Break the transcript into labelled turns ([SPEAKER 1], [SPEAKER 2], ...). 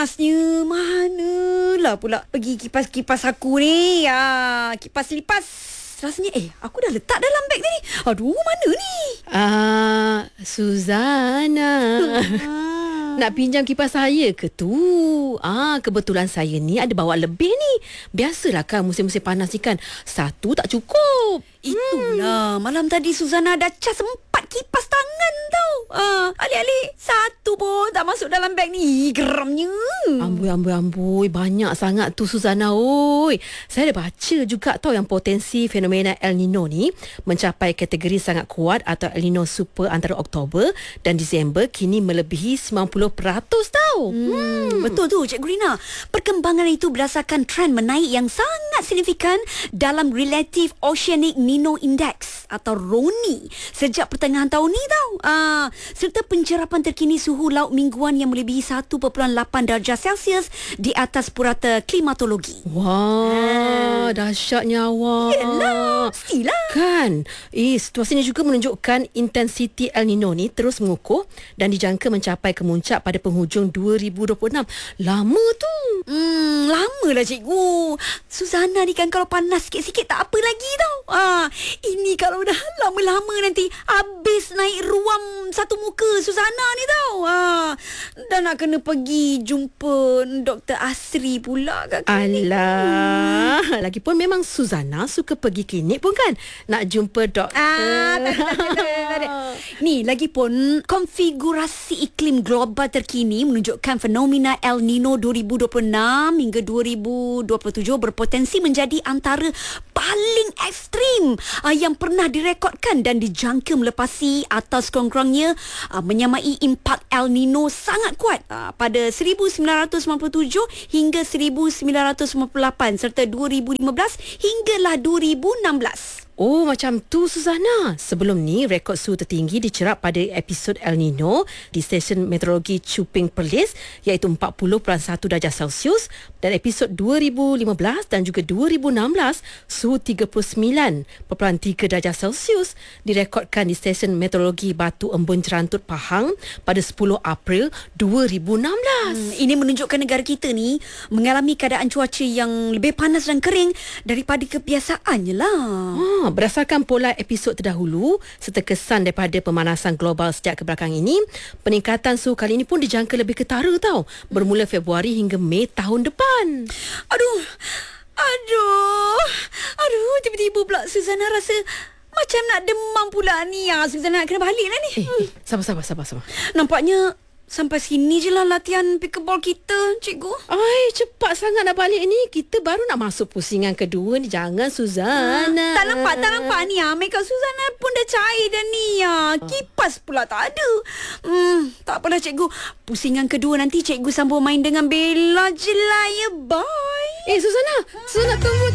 [SPEAKER 1] Pasnya manalah pula pergi kipas-kipas aku ni. Kipas lipas. Rasanya aku dah letak dalam beg tadi. Aduh, mana ni?
[SPEAKER 2] Suzana. Nak pinjam kipas saya ke tu? Kebetulan saya ni ada bawa lebih ni. Biasalah kan musim-musim panas ni kan, satu tak cukup.
[SPEAKER 1] Itulah, malam tadi Suzana dah cas 4 kipas tangan tau. Alik-alik satu pun tak masuk dalam beg ni. Geramnya.
[SPEAKER 2] Amboi, banyak sangat tu Suzana. Oi, saya dah baca juga tau yang potensi fenomena El Nino ni mencapai kategori sangat kuat atau El Nino Super antara Oktober dan Disember kini melebihi 90% tau.
[SPEAKER 1] Betul tu Cikgu Rina. Perkembangan itu berdasarkan trend menaik yang sangat signifikan dalam Relative Oceanic Nino Index atau RONI sejak pertengahan tahun ni tau. Serta pencerapan terkini suhu laut mingguan yang melebihi 1.8 darjah Celsius di atas purata klimatologi.
[SPEAKER 2] Wah, dahsyatnya awak.
[SPEAKER 1] Yelah, mestilah.
[SPEAKER 2] Kan? Situasi ini juga menunjukkan intensiti El Nino ni terus mengukuh dan dijangka mencapai kemuncak pada penghujung 2026. Lama tu.
[SPEAKER 1] Lamalah cikgu. Suzana ni kan kalau panas sikit-sikit tak apa lagi tau. Ini kalau dah lama-lama nanti habis naik ruam satu muka Suzana ni tau. Dan nak kena pergi jumpa Dr. Asri pula kat klinik.
[SPEAKER 2] Alah, lagipun memang Suzana suka pergi klinik pun kan? Nak jumpa doktor.
[SPEAKER 1] Tak ada. Ni lagipun konfigurasi iklim global terkini menunjukkan fenomena El Nino 2026 hingga 2027 berpotensi menjadi antara paling ekstrim yang pernah direkodkan dan dijangka melepasi atau sekurang-kurangnya menyamai impak El Nino sangat kuat pada 1997 hingga 1998 serta 2015 hinggalah 2016.
[SPEAKER 2] Oh, macam tu Suzana. Sebelum ni, rekod suhu tertinggi dicerap pada episod El Nino di stesen meteorologi Cuping Perlis iaitu 40.1 darjah Celsius dan episod 2015 dan juga 2016 suhu 39.3 darjah Celsius direkodkan di stesen meteorologi Batu Embun Jerantut Pahang pada 10 April 2016.
[SPEAKER 1] Ini menunjukkan negara kita ni mengalami keadaan cuaca yang lebih panas dan kering daripada kebiasaannya lah.
[SPEAKER 2] Berdasarkan pola episod terdahulu serta kesan daripada pemanasan global sejak kebelakang ini, peningkatan suhu kali ini pun dijangka lebih ketara tau, bermula Februari hingga Mei tahun depan.
[SPEAKER 1] Aduh, tiba-tiba pula Suzana rasa macam nak demam pula ni. Suzana nak kena balik lah ni.
[SPEAKER 2] Sabar.
[SPEAKER 1] Nampaknya sampai sini je lah latihan pickleball kita, cikgu.
[SPEAKER 2] Cepat sangat nak balik ni. Kita baru nak masuk pusingan kedua ni. Jangan Suzana.
[SPEAKER 1] Tak nampak ni. Makeup Suzana pun dah cair dah ni. Kipas pula tak ada. Tak apalah cikgu. Pusingan kedua nanti cikgu sambung main dengan Bella je lah ya. Bye.
[SPEAKER 2] Suzana tunggu.